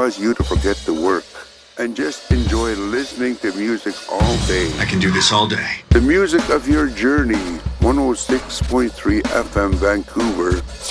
cause you to forget the work and just enjoy listening to music all day. I can do this all day. The music of your journey, 106.3 FM Vancouver,